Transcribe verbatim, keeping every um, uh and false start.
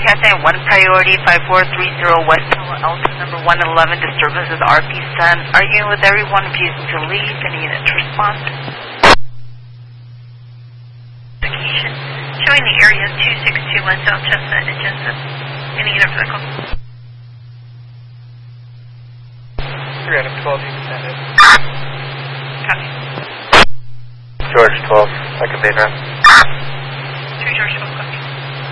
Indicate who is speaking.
Speaker 1: Broadcasting one priority, five four three zero West Alta number one eleven, disturbances R P Sun. Arguing with everyone, refusing to leave, and unit to respond.
Speaker 2: Showing the area two six two one South Chestnut and Jensen. Any unit for the call?
Speaker 3: three out of twelve, you can send it.
Speaker 2: Copy.
Speaker 3: George twelve, I can be now.